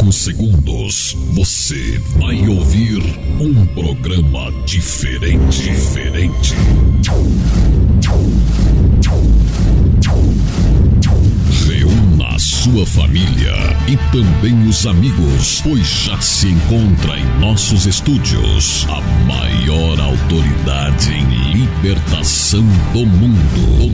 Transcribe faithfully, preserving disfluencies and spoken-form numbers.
próximos segundos, você vai ouvir um programa diferente, diferente. Reúna a sua família e também os amigos, pois já se encontra em nossos estúdios a maior autoridade em libertação do mundo.